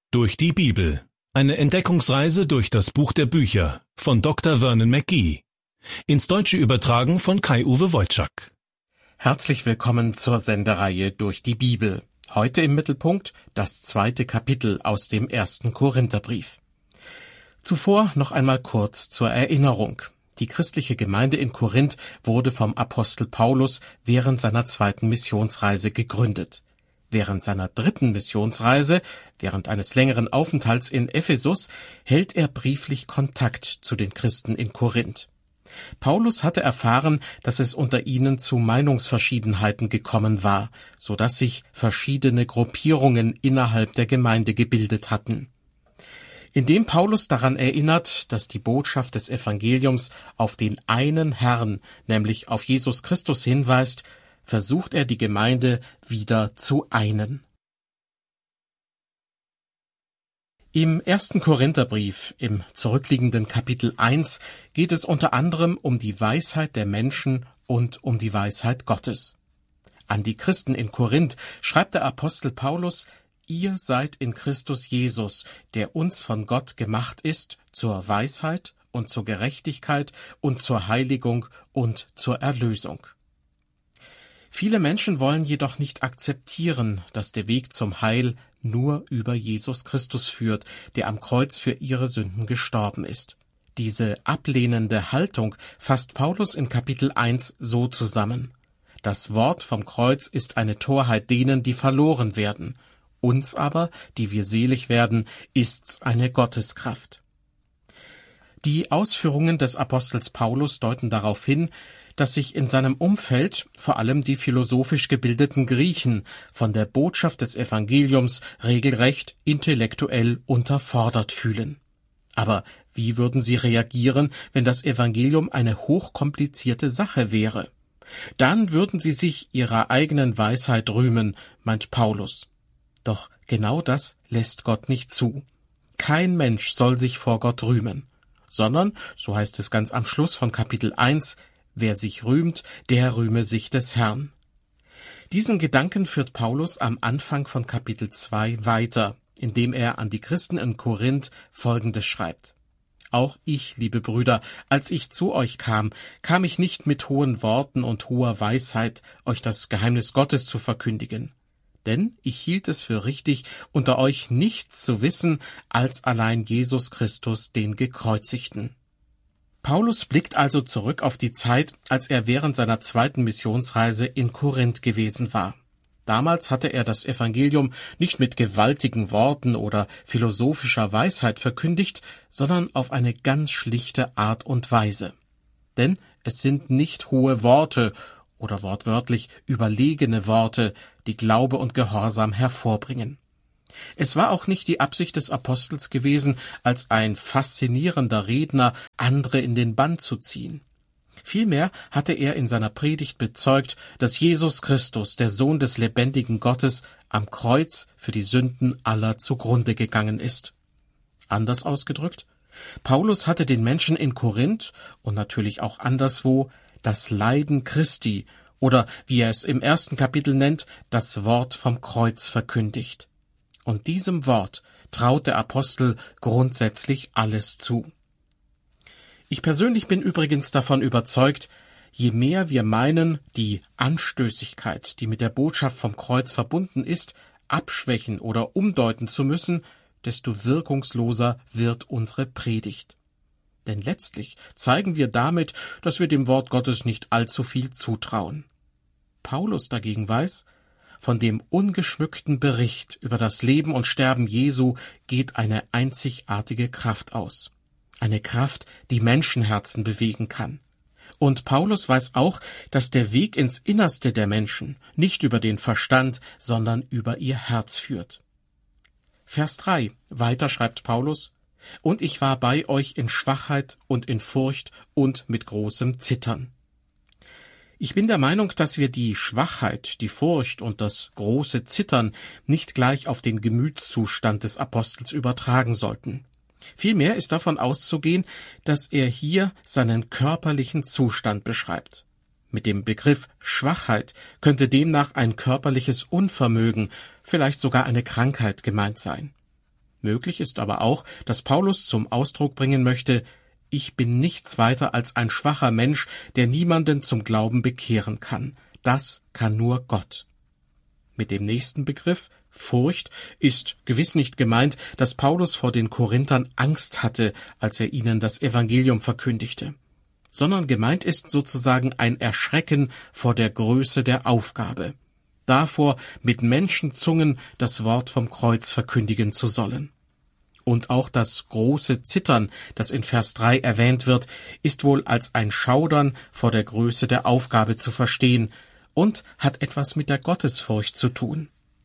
Durch die Bibel. Eine Entdeckungsreise durch das Buch der Bücher von Dr. Vernon McGee. Ins Deutsche übertragen von Kai-Uwe Wojczak. Herzlich willkommen zur Sendereihe Durch die Bibel. Heute im Mittelpunkt das 2. Kapitel aus dem 1. Korintherbrief. Zuvor noch einmal kurz zur Erinnerung. Die christliche Gemeinde in Korinth wurde vom Apostel Paulus während seiner 2. Missionsreise gegründet. Während seiner 3. Missionsreise, während eines längeren Aufenthalts in Ephesus, hält er brieflich Kontakt zu den Christen in Korinth. Paulus hatte erfahren, dass es unter ihnen zu Meinungsverschiedenheiten gekommen war, so dass sich verschiedene Gruppierungen innerhalb der Gemeinde gebildet hatten. Indem Paulus daran erinnert, dass die Botschaft des Evangeliums auf den einen Herrn, nämlich auf Jesus Christus hinweist, versucht er die Gemeinde wieder zu einen. Im 1. Korintherbrief, im zurückliegenden Kapitel 1, geht es unter anderem um die Weisheit der Menschen und um die Weisheit Gottes. An die Christen in Korinth schreibt der Apostel Paulus: Ihr seid in Christus Jesus, der uns von Gott gemacht ist, zur Weisheit und zur Gerechtigkeit und zur Heiligung und zur Erlösung. Viele Menschen wollen jedoch nicht akzeptieren, dass der Weg zum Heil nur über Jesus Christus führt, der am Kreuz für ihre Sünden gestorben ist. Diese ablehnende Haltung fasst Paulus in Kapitel 1 so zusammen: Das Wort vom Kreuz ist eine Torheit denen, die verloren werden. Uns aber, die wir selig werden, ist's eine Gotteskraft. Die Ausführungen des Apostels Paulus deuten darauf hin, dass sich in seinem Umfeld vor allem die philosophisch gebildeten Griechen von der Botschaft des Evangeliums regelrecht intellektuell unterfordert fühlen. Aber wie würden sie reagieren, wenn das Evangelium eine hochkomplizierte Sache wäre? Dann würden sie sich ihrer eigenen Weisheit rühmen, meint Paulus. Doch genau das lässt Gott nicht zu. Kein Mensch soll sich vor Gott rühmen, sondern, so heißt es ganz am Schluss von Kapitel 1, wer sich rühmt, der rühme sich des Herrn. Diesen Gedanken führt Paulus am Anfang von Kapitel 2 weiter, indem er an die Christen in Korinth Folgendes schreibt: Auch ich, liebe Brüder, als ich zu euch kam ich nicht mit hohen Worten und hoher Weisheit, euch das Geheimnis Gottes zu verkündigen. Denn ich hielt es für richtig, unter euch nichts zu wissen, als allein Jesus Christus, den Gekreuzigten. Paulus blickt also zurück auf die Zeit, als er während seiner 2. Missionsreise in Korinth gewesen war. Damals hatte er das Evangelium nicht mit gewaltigen Worten oder philosophischer Weisheit verkündigt, sondern auf eine ganz schlichte Art und Weise. Denn es sind nicht hohe Worte oder wortwörtlich überlegene Worte, die Glaube und Gehorsam hervorbringen. Es war auch nicht die Absicht des Apostels gewesen, als ein faszinierender Redner andere in den Bann zu ziehen. Vielmehr hatte er in seiner Predigt bezeugt, dass Jesus Christus, der Sohn des lebendigen Gottes, am Kreuz für die Sünden aller zugrunde gegangen ist. Anders ausgedrückt: Paulus hatte den Menschen in Korinth und natürlich auch anderswo das Leiden Christi oder, wie er es im 1. Kapitel nennt, das Wort vom Kreuz verkündigt. Und diesem Wort traut der Apostel grundsätzlich alles zu. Ich persönlich bin übrigens davon überzeugt, je mehr wir meinen, die Anstößigkeit, die mit der Botschaft vom Kreuz verbunden ist, abschwächen oder umdeuten zu müssen, desto wirkungsloser wird unsere Predigt. Denn letztlich zeigen wir damit, dass wir dem Wort Gottes nicht allzu viel zutrauen. Paulus dagegen weiß, von dem ungeschmückten Bericht über das Leben und Sterben Jesu geht eine einzigartige Kraft aus. Eine Kraft, die Menschenherzen bewegen kann. Und Paulus weiß auch, dass der Weg ins Innerste der Menschen nicht über den Verstand, sondern über ihr Herz führt. Vers 3, weiter schreibt Paulus: Und ich war bei euch in Schwachheit und in Furcht und mit großem Zittern. Ich bin der Meinung, dass wir die Schwachheit, die Furcht und das große Zittern nicht gleich auf den Gemütszustand des Apostels übertragen sollten. Vielmehr ist davon auszugehen, dass er hier seinen körperlichen Zustand beschreibt. Mit dem Begriff Schwachheit könnte demnach ein körperliches Unvermögen, vielleicht sogar eine Krankheit gemeint sein. Möglich ist aber auch, dass Paulus zum Ausdruck bringen möchte: Ich bin nichts weiter als ein schwacher Mensch, der niemanden zum Glauben bekehren kann. Das kann nur Gott. Mit dem nächsten Begriff, Furcht, ist gewiss nicht gemeint, dass Paulus vor den Korinthern Angst hatte, als er ihnen das Evangelium verkündigte, sondern gemeint ist sozusagen ein Erschrecken vor der Größe der Aufgabe, davor, mit Menschenzungen das Wort vom Kreuz verkündigen zu sollen. Und auch das große Zittern, das in Vers 3 erwähnt wird, ist wohl als ein Schaudern vor der Größe der Aufgabe zu verstehen und hat etwas mit der Gottesfurcht zu tun.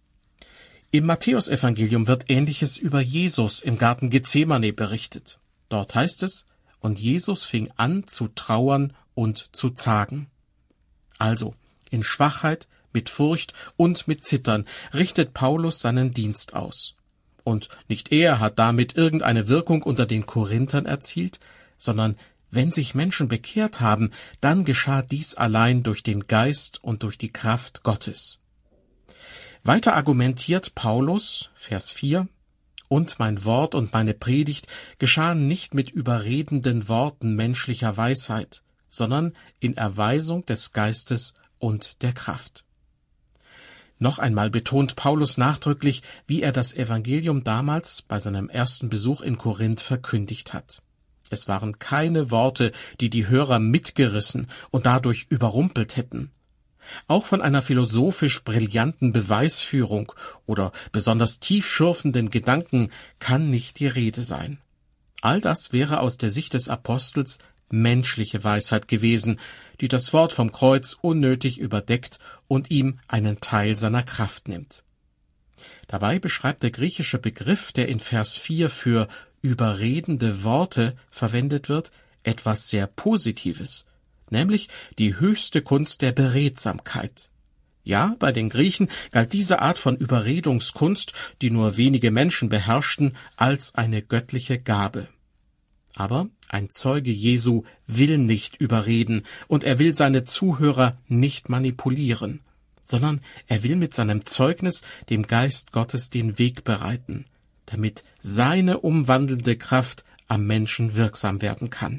Im Matthäusevangelium wird Ähnliches über Jesus im Garten Gethsemane berichtet. Dort heißt es: Und Jesus fing an zu trauern und zu zagen. Also, in Schwachheit, mit Furcht und mit Zittern richtet Paulus seinen Dienst aus. Und nicht er hat damit irgendeine Wirkung unter den Korinthern erzielt, sondern wenn sich Menschen bekehrt haben, dann geschah dies allein durch den Geist und durch die Kraft Gottes. Weiter argumentiert Paulus, Vers 4, und mein Wort und meine Predigt geschahen nicht mit überredenden Worten menschlicher Weisheit, sondern in Erweisung des Geistes und der Kraft. Noch einmal betont Paulus nachdrücklich, wie er das Evangelium damals bei seinem ersten Besuch in Korinth verkündigt hat. Es waren keine Worte, die die Hörer mitgerissen und dadurch überrumpelt hätten. Auch von einer philosophisch brillanten Beweisführung oder besonders tiefschürfenden Gedanken kann nicht die Rede sein. All das wäre aus der Sicht des Apostels menschliche Weisheit gewesen, die das Wort vom Kreuz unnötig überdeckt und ihm einen Teil seiner Kraft nimmt. Dabei beschreibt der griechische Begriff, der in Vers 4 für überredende Worte verwendet wird, etwas sehr Positives, nämlich die höchste Kunst der Beredsamkeit. Ja, bei den Griechen galt diese Art von Überredungskunst, die nur wenige Menschen beherrschten, als eine göttliche Gabe. Aber ein Zeuge Jesu will nicht überreden und er will seine Zuhörer nicht manipulieren, sondern er will mit seinem Zeugnis dem Geist Gottes den Weg bereiten, damit seine umwandelnde Kraft am Menschen wirksam werden kann.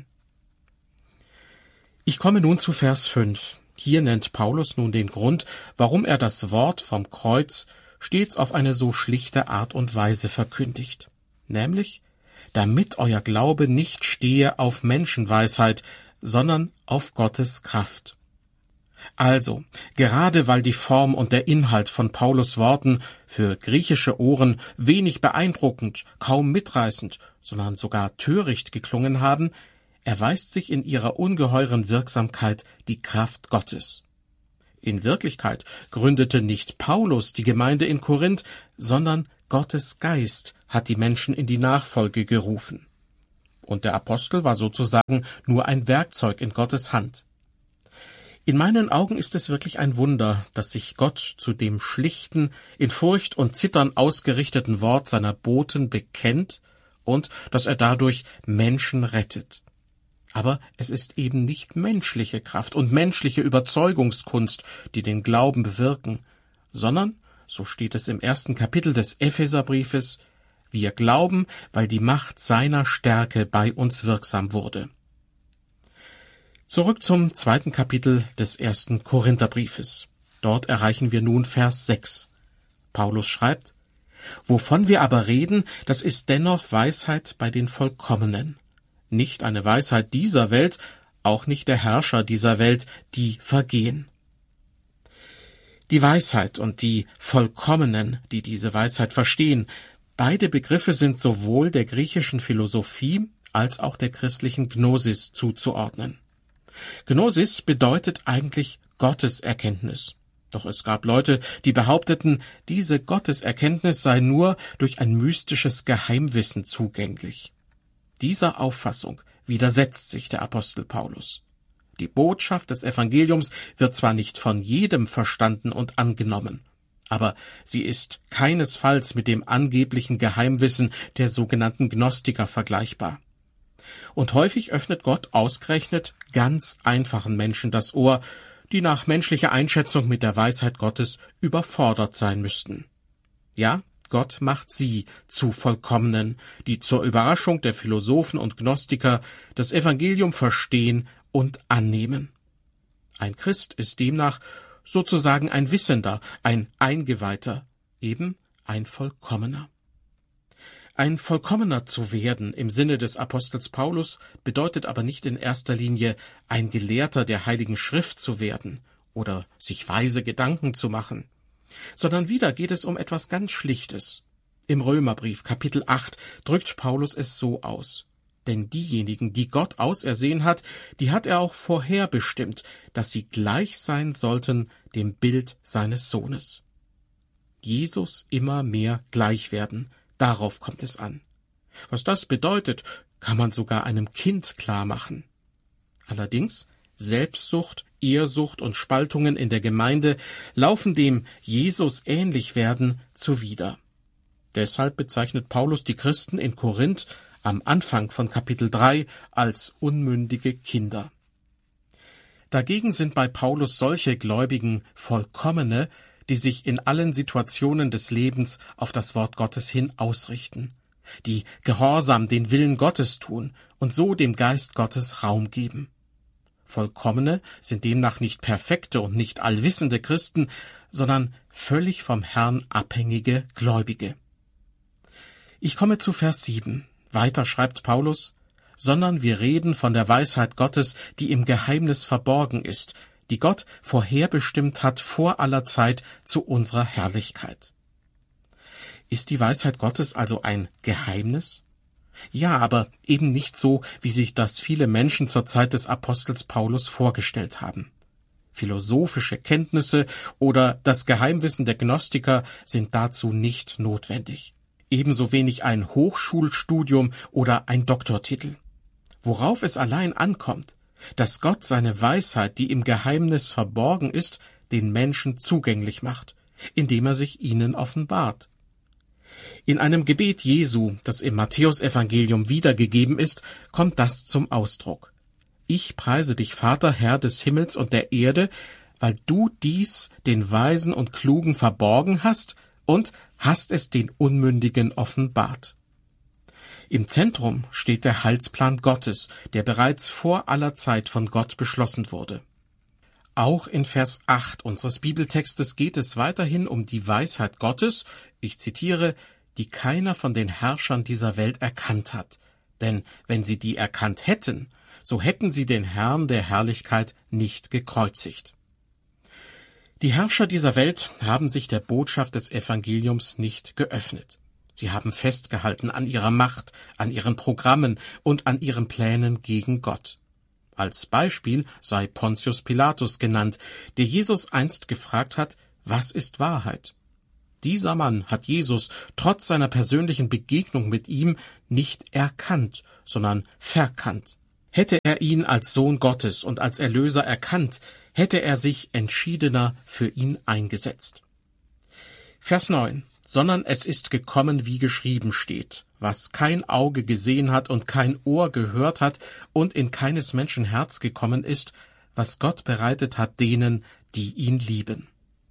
Ich komme nun zu Vers 5. Hier nennt Paulus nun den Grund, warum er das Wort vom Kreuz stets auf eine so schlichte Art und Weise verkündigt, nämlich: damit euer Glaube nicht stehe auf Menschenweisheit, sondern auf Gottes Kraft. Also, gerade weil die Form und der Inhalt von Paulus' Worten für griechische Ohren wenig beeindruckend, kaum mitreißend, sondern sogar töricht geklungen haben, erweist sich in ihrer ungeheuren Wirksamkeit die Kraft Gottes. In Wirklichkeit gründete nicht Paulus die Gemeinde in Korinth, sondern Gottes Geist hat die Menschen in die Nachfolge gerufen. Und der Apostel war sozusagen nur ein Werkzeug in Gottes Hand. In meinen Augen ist es wirklich ein Wunder, dass sich Gott zu dem schlichten, in Furcht und Zittern ausgerichteten Wort seiner Boten bekennt und dass er dadurch Menschen rettet. Aber es ist eben nicht menschliche Kraft und menschliche Überzeugungskunst, die den Glauben bewirken, sondern, so steht es im 1. Kapitel des Epheserbriefes, wir glauben, weil die Macht seiner Stärke bei uns wirksam wurde. Zurück zum 2. Kapitel des 1. Korintherbriefes. Dort erreichen wir nun Vers 6. Paulus schreibt: Wovon wir aber reden, das ist dennoch Weisheit bei den Vollkommenen. Nicht eine Weisheit dieser Welt, auch nicht der Herrscher dieser Welt, die vergehen. Die Weisheit und die Vollkommenen, die diese Weisheit verstehen, beide Begriffe sind sowohl der griechischen Philosophie als auch der christlichen Gnosis zuzuordnen. Gnosis bedeutet eigentlich Gotteserkenntnis. Doch es gab Leute, die behaupteten, diese Gotteserkenntnis sei nur durch ein mystisches Geheimwissen zugänglich. Dieser Auffassung widersetzt sich der Apostel Paulus. Die Botschaft des Evangeliums wird zwar nicht von jedem verstanden und angenommen, aber sie ist keinesfalls mit dem angeblichen Geheimwissen der sogenannten Gnostiker vergleichbar. Und häufig öffnet Gott ausgerechnet ganz einfachen Menschen das Ohr, die nach menschlicher Einschätzung mit der Weisheit Gottes überfordert sein müssten. Ja, Gott macht sie zu Vollkommenen, die zur Überraschung der Philosophen und Gnostiker das Evangelium verstehen und annehmen. Ein Christ ist demnach sozusagen ein Wissender, ein Eingeweihter, eben ein Vollkommener. Ein Vollkommener zu werden im Sinne des Apostels Paulus bedeutet aber nicht in erster Linie ein Gelehrter der Heiligen Schrift zu werden oder sich weise Gedanken zu machen, sondern wieder geht es um etwas ganz Schlichtes. Im Römerbrief Kapitel 8 drückt Paulus es so aus: Denn diejenigen, die Gott ausersehen hat, die hat er auch vorherbestimmt, dass sie gleich sein sollten dem Bild seines Sohnes. Jesus immer mehr gleich werden, darauf kommt es an. Was das bedeutet, kann man sogar einem Kind klar machen. Allerdings, Selbstsucht, Ehrsucht und Spaltungen in der Gemeinde laufen dem Jesus ähnlich werden zuwider. Deshalb bezeichnet Paulus die Christen in Korinth am Anfang von Kapitel 3 als unmündige Kinder. Dagegen sind bei Paulus solche Gläubigen Vollkommene, die sich in allen Situationen des Lebens auf das Wort Gottes hin ausrichten, die gehorsam den Willen Gottes tun und so dem Geist Gottes Raum geben. Vollkommene sind demnach nicht perfekte und nicht allwissende Christen, sondern völlig vom Herrn abhängige Gläubige. Ich komme zu Vers 7. Weiter schreibt Paulus: Sondern wir reden von der Weisheit Gottes, die im Geheimnis verborgen ist, die Gott vorherbestimmt hat vor aller Zeit zu unserer Herrlichkeit. Ist die Weisheit Gottes also ein Geheimnis? Ja, aber eben nicht so, wie sich das viele Menschen zur Zeit des Apostels Paulus vorgestellt haben. Philosophische Kenntnisse oder das Geheimwissen der Gnostiker sind dazu nicht notwendig. Ebenso wenig ein Hochschulstudium oder ein Doktortitel. Worauf es allein ankommt, dass Gott seine Weisheit, die im Geheimnis verborgen ist, den Menschen zugänglich macht, indem er sich ihnen offenbart. In einem Gebet Jesu, das im Matthäusevangelium wiedergegeben ist, kommt das zum Ausdruck: Ich preise dich, Vater, Herr des Himmels und der Erde, weil du dies den Weisen und Klugen verborgen hast und hast es den Unmündigen offenbart. Im Zentrum steht der Heilsplan Gottes, der bereits vor aller Zeit von Gott beschlossen wurde. Auch in Vers 8 unseres Bibeltextes geht es weiterhin um die Weisheit Gottes, ich zitiere, die keiner von den Herrschern dieser Welt erkannt hat. Denn wenn sie die erkannt hätten, so hätten sie den Herrn der Herrlichkeit nicht gekreuzigt. Die Herrscher dieser Welt haben sich der Botschaft des Evangeliums nicht geöffnet. Sie haben festgehalten an ihrer Macht, an ihren Programmen und an ihren Plänen gegen Gott. Als Beispiel sei Pontius Pilatus genannt, der Jesus einst gefragt hat: Was ist Wahrheit? Dieser Mann hat Jesus trotz seiner persönlichen Begegnung mit ihm nicht erkannt, sondern verkannt. Hätte er ihn als Sohn Gottes und als Erlöser erkannt, hätte er sich entschiedener für ihn eingesetzt. Vers 9. Sondern es ist gekommen, wie geschrieben steht, was kein Auge gesehen hat und kein Ohr gehört hat und in keines Menschen Herz gekommen ist, was Gott bereitet hat denen, die ihn lieben.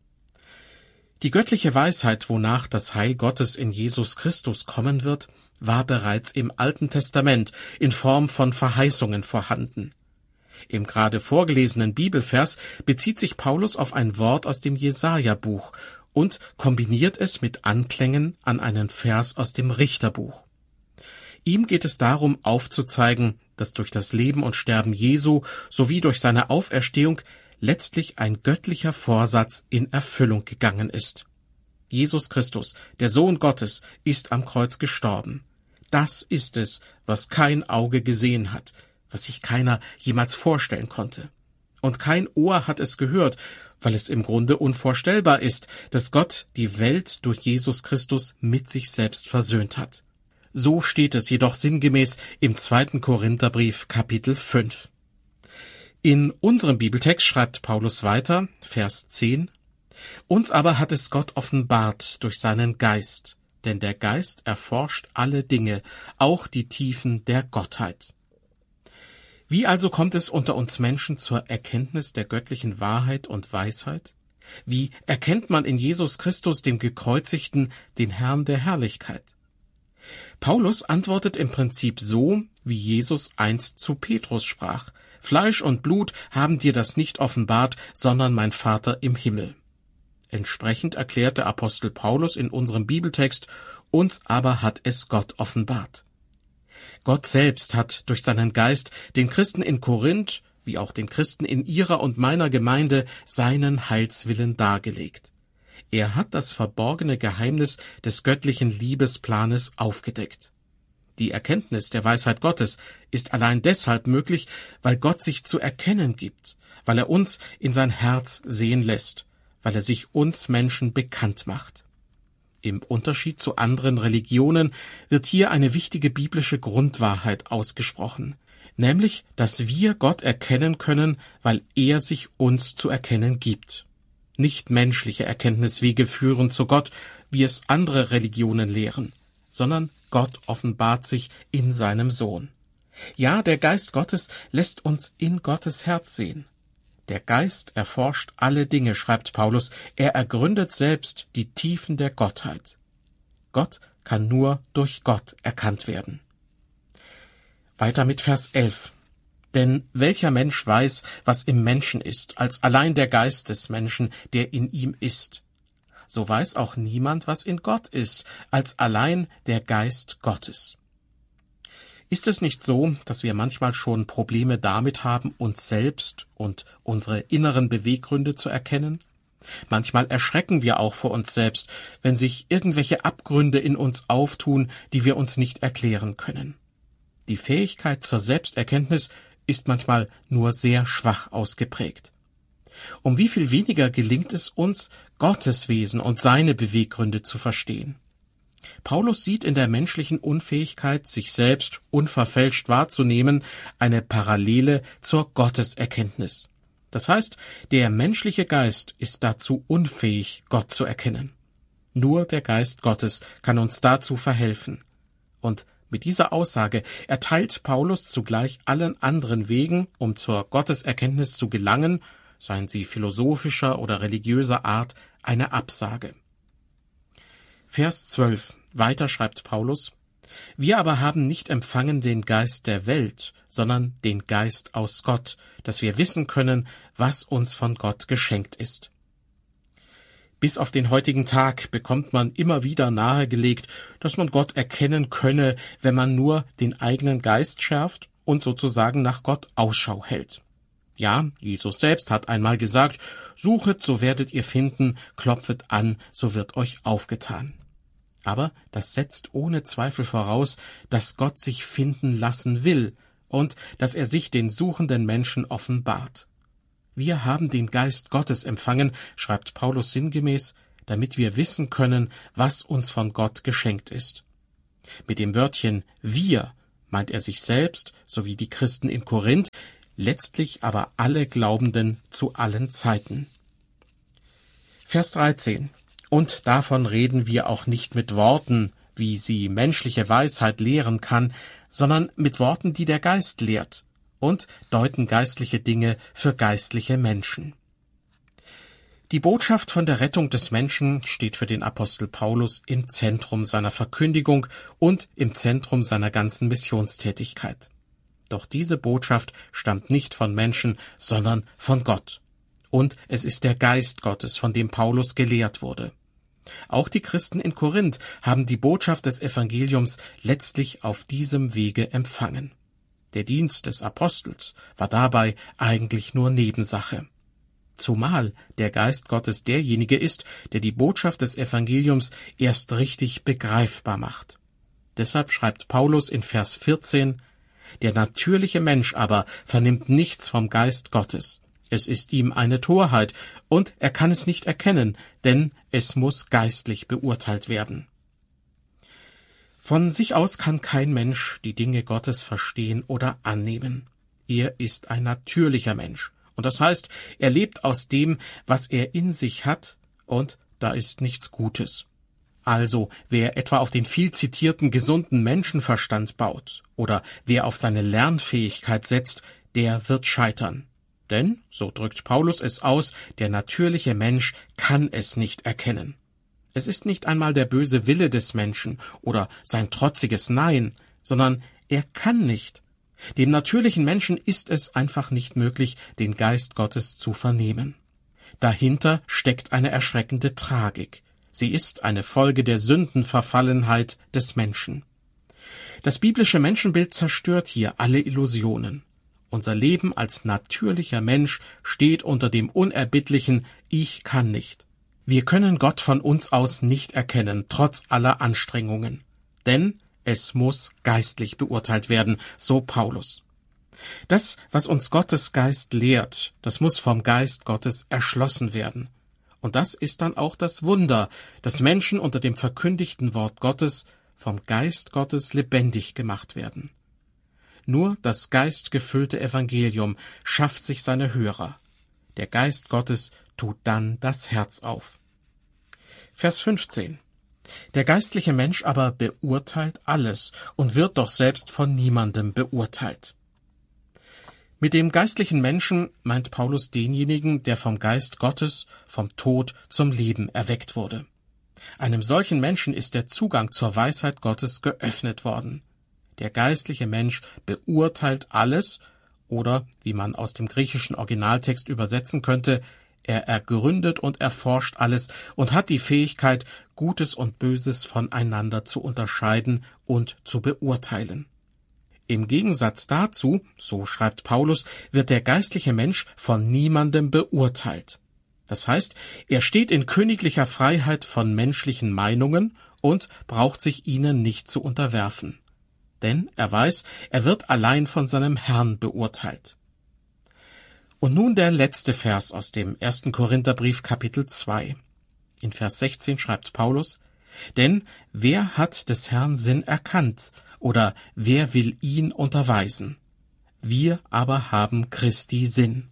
Die göttliche Weisheit, wonach das Heil Gottes in Jesus Christus kommen wird, war bereits im Alten Testament in Form von Verheißungen vorhanden. Im gerade vorgelesenen Bibelvers bezieht sich Paulus auf ein Wort aus dem Jesaja-Buch und kombiniert es mit Anklängen an einen Vers aus dem Richterbuch. Ihm geht es darum, aufzuzeigen, dass durch das Leben und Sterben Jesu sowie durch seine Auferstehung letztlich ein göttlicher Vorsatz in Erfüllung gegangen ist. Jesus Christus, der Sohn Gottes, ist am Kreuz gestorben. Das ist es, was kein Auge gesehen hat, was sich keiner jemals vorstellen konnte. Und kein Ohr hat es gehört, weil es im Grunde unvorstellbar ist, dass Gott die Welt durch Jesus Christus mit sich selbst versöhnt hat. So steht es jedoch sinngemäß im 2. Korintherbrief Kapitel 5. In unserem Bibeltext schreibt Paulus weiter, Vers 10, Uns aber hat es Gott offenbart durch seinen Geist, denn der Geist erforscht alle Dinge, auch die Tiefen der Gottheit. Wie also kommt es unter uns Menschen zur Erkenntnis der göttlichen Wahrheit und Weisheit? Wie erkennt man in Jesus Christus, dem Gekreuzigten, den Herrn der Herrlichkeit? Paulus antwortet im Prinzip so, wie Jesus einst zu Petrus sprach: Fleisch und Blut haben dir das nicht offenbart, sondern mein Vater im Himmel. Entsprechend erklärt der Apostel Paulus in unserem Bibeltext: Uns aber hat es Gott offenbart. Gott selbst hat durch seinen Geist den Christen in Korinth, wie auch den Christen in ihrer und meiner Gemeinde, seinen Heilswillen dargelegt. Er hat das verborgene Geheimnis des göttlichen Liebesplanes aufgedeckt. Die Erkenntnis der Weisheit Gottes ist allein deshalb möglich, weil Gott sich zu erkennen gibt, weil er uns in sein Herz sehen lässt, weil er sich uns Menschen bekannt macht. Im Unterschied zu anderen Religionen wird hier eine wichtige biblische Grundwahrheit ausgesprochen, nämlich, dass wir Gott erkennen können, weil er sich uns zu erkennen gibt. Nicht menschliche Erkenntniswege führen zu Gott, wie es andere Religionen lehren, sondern Gott offenbart sich in seinem Sohn. Ja, der Geist Gottes lässt uns in Gottes Herz sehen. Der Geist erforscht alle Dinge, schreibt Paulus, er ergründet selbst die Tiefen der Gottheit. Gott kann nur durch Gott erkannt werden. Weiter mit Vers 11. Denn welcher Mensch weiß, was im Menschen ist, als allein der Geist des Menschen, der in ihm ist? So weiß auch niemand, was in Gott ist, als allein der Geist Gottes. Ist es nicht so, dass wir manchmal schon Probleme damit haben, uns selbst und unsere inneren Beweggründe zu erkennen? Manchmal erschrecken wir auch vor uns selbst, wenn sich irgendwelche Abgründe in uns auftun, die wir uns nicht erklären können. Die Fähigkeit zur Selbsterkenntnis ist manchmal nur sehr schwach ausgeprägt. Um wie viel weniger gelingt es uns, Gottes Wesen und seine Beweggründe zu verstehen. Paulus sieht in der menschlichen Unfähigkeit, sich selbst unverfälscht wahrzunehmen, eine Parallele zur Gotteserkenntnis. Das heißt, der menschliche Geist ist dazu unfähig, Gott zu erkennen. Nur der Geist Gottes kann uns dazu verhelfen. Und mit dieser Aussage erteilt Paulus zugleich allen anderen Wegen, um zur Gotteserkenntnis zu gelangen, seien sie philosophischer oder religiöser Art, eine Absage. Vers 12. Weiter schreibt Paulus: Wir aber haben nicht empfangen den Geist der Welt, sondern den Geist aus Gott, dass wir wissen können, was uns von Gott geschenkt ist. Bis auf den heutigen Tag bekommt man immer wieder nahegelegt, dass man Gott erkennen könne, wenn man nur den eigenen Geist schärft und sozusagen nach Gott Ausschau hält. Ja, Jesus selbst hat einmal gesagt: Suchet, so werdet ihr finden, klopfet an, so wird euch aufgetan. Aber das setzt ohne Zweifel voraus, dass Gott sich finden lassen will und dass er sich den suchenden Menschen offenbart. Wir haben den Geist Gottes empfangen, schreibt Paulus sinngemäß, damit wir wissen können, was uns von Gott geschenkt ist. Mit dem Wörtchen wir meint er sich selbst sowie die Christen in Korinth, letztlich aber alle Glaubenden zu allen Zeiten. Vers 13. Und davon reden wir auch nicht mit Worten, wie sie menschliche Weisheit lehren kann, sondern mit Worten, die der Geist lehrt, und deuten geistliche Dinge für geistliche Menschen. Die Botschaft von der Rettung des Menschen steht für den Apostel Paulus im Zentrum seiner Verkündigung und im Zentrum seiner ganzen Missionstätigkeit. Doch diese Botschaft stammt nicht von Menschen, sondern von Gott. Und es ist der Geist Gottes, von dem Paulus gelehrt wurde. Auch die Christen in Korinth haben die Botschaft des Evangeliums letztlich auf diesem Wege empfangen. Der Dienst des Apostels war dabei eigentlich nur Nebensache. Zumal der Geist Gottes derjenige ist, der die Botschaft des Evangeliums erst richtig begreifbar macht. Deshalb schreibt Paulus in Vers 14: Der natürliche Mensch aber vernimmt nichts vom Geist Gottes. Es ist ihm eine Torheit, und er kann es nicht erkennen, denn es muss geistlich beurteilt werden. Von sich aus kann kein Mensch die Dinge Gottes verstehen oder annehmen. Er ist ein natürlicher Mensch, und das heißt, er lebt aus dem, was er in sich hat, und da ist nichts Gutes. Also, wer etwa auf den viel zitierten gesunden Menschenverstand baut oder wer auf seine Lernfähigkeit setzt, der wird scheitern. Denn, so drückt Paulus es aus, der natürliche Mensch kann es nicht erkennen. Es ist nicht einmal der böse Wille des Menschen oder sein trotziges Nein, sondern er kann nicht. Dem natürlichen Menschen ist es einfach nicht möglich, den Geist Gottes zu vernehmen. Dahinter steckt eine erschreckende Tragik. Sie ist eine Folge der Sündenverfallenheit des Menschen. Das biblische Menschenbild zerstört hier alle Illusionen. Unser Leben als natürlicher Mensch steht unter dem unerbittlichen Ich kann nicht. Wir können Gott von uns aus nicht erkennen, trotz aller Anstrengungen. Denn es muss geistlich beurteilt werden, so Paulus. Das, was uns Gottes Geist lehrt, das muss vom Geist Gottes erschlossen werden. Und das ist dann auch das Wunder, dass Menschen unter dem verkündigten Wort Gottes vom Geist Gottes lebendig gemacht werden. Nur das geistgefüllte Evangelium schafft sich seine Hörer. Der Geist Gottes tut dann das Herz auf. Vers 15. Der geistliche Mensch aber beurteilt alles und wird doch selbst von niemandem beurteilt. Mit dem geistlichen Menschen meint Paulus denjenigen, der vom Geist Gottes, vom Tod zum Leben erweckt wurde. Einem solchen Menschen ist der Zugang zur Weisheit Gottes geöffnet worden. Der geistliche Mensch beurteilt alles, oder, wie man aus dem griechischen Originaltext übersetzen könnte, er ergründet und erforscht alles und hat die Fähigkeit, Gutes und Böses voneinander zu unterscheiden und zu beurteilen. Im Gegensatz dazu, so schreibt Paulus, wird der geistliche Mensch von niemandem beurteilt. Das heißt, er steht in königlicher Freiheit von menschlichen Meinungen und braucht sich ihnen nicht zu unterwerfen. Denn er weiß, er wird allein von seinem Herrn beurteilt. Und nun der letzte Vers aus dem 1. Korintherbrief Kapitel 2. In Vers 16 schreibt Paulus: Denn wer hat des Herrn Sinn erkannt, oder wer will ihn unterweisen? Wir aber haben Christi Sinn.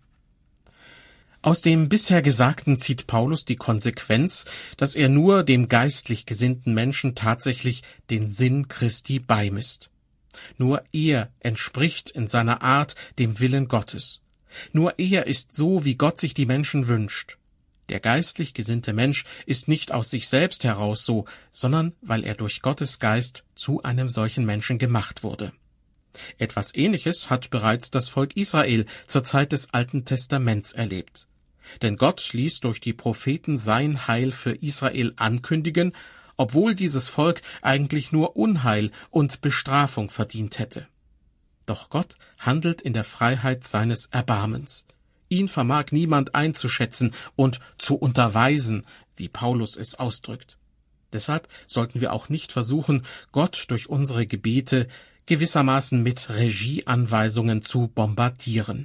Aus dem bisher Gesagten zieht Paulus die Konsequenz, dass er nur dem geistlich gesinnten Menschen tatsächlich den Sinn Christi beimisst. Nur er entspricht in seiner Art dem Willen Gottes. Nur er ist so, wie Gott sich die Menschen wünscht. Der geistlich gesinnte Mensch ist nicht aus sich selbst heraus so, sondern weil er durch Gottes Geist zu einem solchen Menschen gemacht wurde. Etwas Ähnliches hat bereits das Volk Israel zur Zeit des Alten Testaments erlebt. Denn Gott ließ durch die Propheten sein Heil für Israel ankündigen, obwohl dieses Volk eigentlich nur Unheil und Bestrafung verdient hätte. Doch Gott handelt in der Freiheit seines Erbarmens. Ihn vermag niemand einzuschätzen und zu unterweisen, wie Paulus es ausdrückt. Deshalb sollten wir auch nicht versuchen, Gott durch unsere Gebete gewissermaßen mit Regieanweisungen zu bombardieren.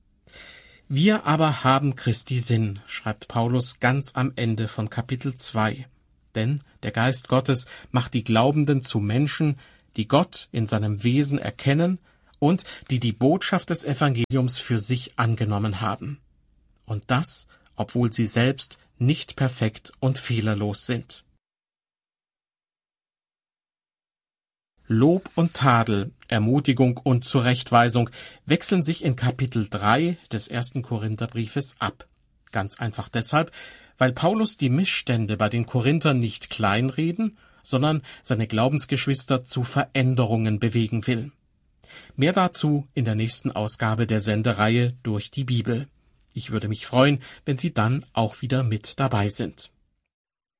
Wir aber haben Christi Sinn, schreibt Paulus ganz am Ende von Kapitel 2. Denn der Geist Gottes macht die Glaubenden zu Menschen, die Gott in seinem Wesen erkennen und die die Botschaft des Evangeliums für sich angenommen haben. Und das, obwohl sie selbst nicht perfekt und fehlerlos sind. Lob und Tadel, Ermutigung und Zurechtweisung wechseln sich in Kapitel 3 des 1. Korintherbriefes ab. Ganz einfach deshalb, weil Paulus die Missstände bei den Korinthern nicht kleinreden, sondern seine Glaubensgeschwister zu Veränderungen bewegen will. Mehr dazu in der nächsten Ausgabe der Sendereihe Durch die Bibel. Ich würde mich freuen, wenn Sie dann auch wieder mit dabei sind.